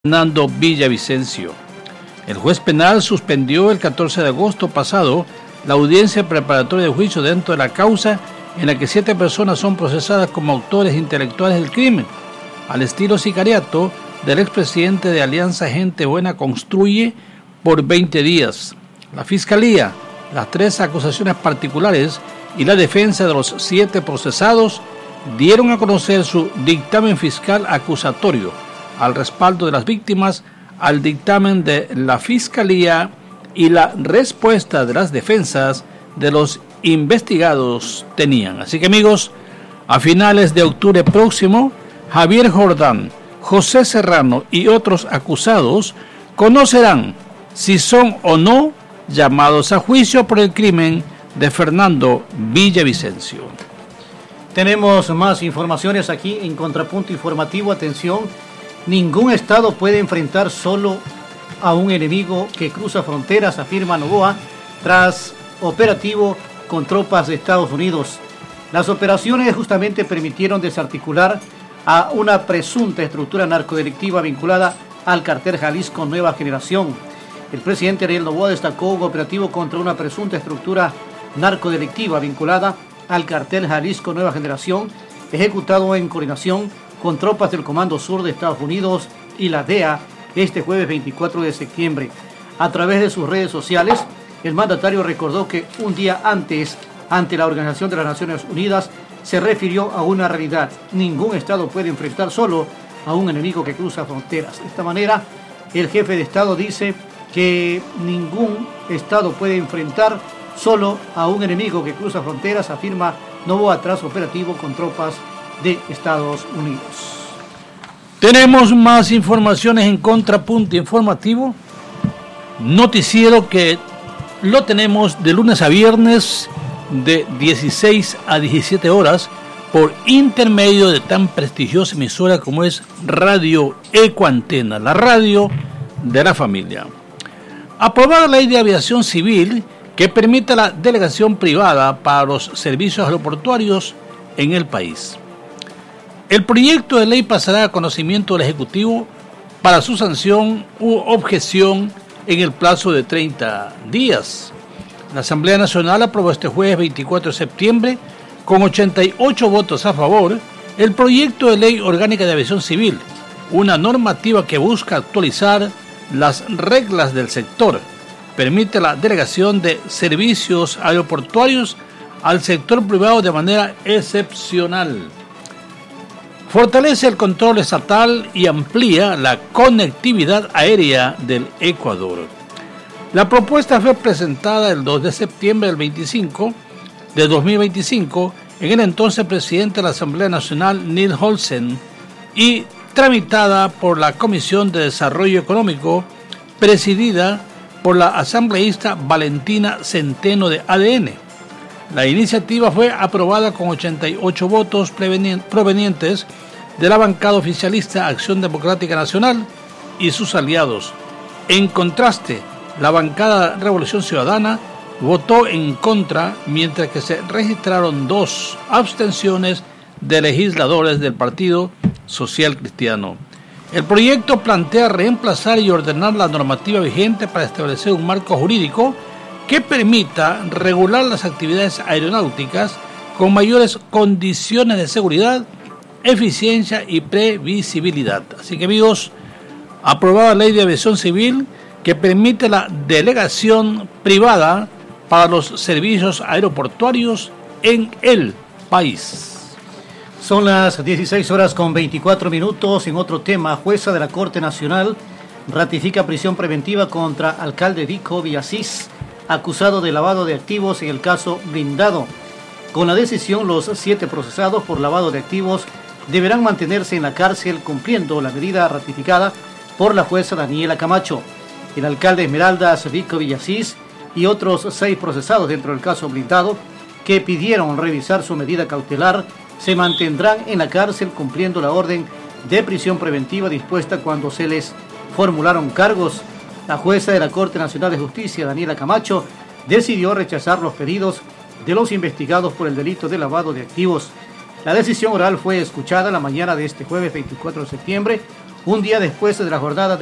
Fernando Villavicencio. El juez penal suspendió el 14 de agosto pasado la audiencia preparatoria de juicio dentro de la causa en la que 7 personas son procesadas como autores intelectuales del crimen, al estilo sicariato del expresidente de Alianza Gente Buena Construye, por 20 días. La Fiscalía, las 3 acusaciones particulares y la defensa de los 7 procesados dieron a conocer su dictamen fiscal acusatorio al respaldo de las víctimas, al dictamen de la Fiscalía y la respuesta de las defensas de los investigados tenían. Así que, amigos, a finales de octubre próximo, Javier Jordán, José Serrano y otros acusados conocerán si son o no llamados a juicio por el crimen de Fernando Villavicencio. Tenemos más informaciones aquí en Contrapunto Informativo. Atención, ningún Estado puede enfrentar solo a un enemigo que cruza fronteras, afirma Noboa, tras operativo con tropas de Estados Unidos. Las operaciones justamente permitieron desarticular a una presunta estructura narcodelictiva vinculada al cartel Jalisco Nueva Generación. El presidente Ariel Noboa destacó un operativo contra una presunta estructura narcodelictiva vinculada al cartel Jalisco Nueva Generación, ejecutado en coordinación con tropas del Comando Sur de Estados Unidos y la DEA este jueves 24 de septiembre. A través de sus redes sociales, el mandatario recordó que un día antes, ante la Organización de las Naciones Unidas, se refirió a una realidad: ningún Estado puede enfrentar solo a un enemigo que cruza fronteras. De esta manera, el jefe de Estado dice que ningún Estado puede enfrentar solo a un enemigo que cruza fronteras, afirma Noboa tras operativo con tropas de Estados Unidos. Tenemos más informaciones en Contrapunto Informativo, noticiero que lo tenemos de lunes a viernes de 16 a 17 horas por intermedio de tan prestigiosa emisora como es Radio Ecoantena, la radio de la familia. Aprobada la ley de aviación civil que permite la delegación privada para los servicios aeroportuarios en el país. El proyecto de ley pasará a conocimiento del Ejecutivo para su sanción u objeción en el plazo de 30 días. La Asamblea Nacional aprobó este jueves 24 de septiembre, con 88 votos a favor, el proyecto de ley orgánica de aviación civil, una normativa que busca actualizar las reglas del sector. Permite la delegación de servicios aeroportuarios al sector privado de manera excepcional. Fortalece el control estatal y amplía la conectividad aérea del Ecuador. La propuesta fue presentada el 2 de septiembre de 2025 en el entonces presidente de la Asamblea Nacional, Neil Holsen, y tramitada por la Comisión de Desarrollo Económico, presidida por la asambleísta Valentina Centeno de ADN. La iniciativa fue aprobada con 88 votos provenientes de la bancada oficialista Acción Democrática Nacional y sus aliados. En contraste, la bancada Revolución Ciudadana votó en contra, mientras que se registraron 2 abstenciones de legisladores del Partido Social Cristiano. El proyecto plantea reemplazar y ordenar la normativa vigente para establecer un marco jurídico que permita regular las actividades aeronáuticas con mayores condiciones de seguridad, eficiencia y previsibilidad. Así que, amigos, aprobada la ley de aviación civil que permite la delegación privada para los servicios aeroportuarios en el país. Son las 16 horas con 24 minutos. En otro tema, jueza de la Corte Nacional ratifica prisión preventiva contra alcalde Vico Villasís, acusado de lavado de activos en el caso Blindado. Con la decisión, los 7 procesados por lavado de activos deberán mantenerse en la cárcel cumpliendo la medida ratificada por la jueza Daniela Camacho. El alcalde Esmeraldas Vico Villasís y otros 6 procesados dentro del caso Blindado que pidieron revisar su medida cautelar se mantendrán en la cárcel cumpliendo la orden de prisión preventiva dispuesta cuando se les formularon cargos. La jueza de la Corte Nacional de Justicia, Daniela Camacho, decidió rechazar los pedidos de los investigados por el delito de lavado de activos. La decisión oral fue escuchada la mañana de este jueves 24 de septiembre un día después de la jornada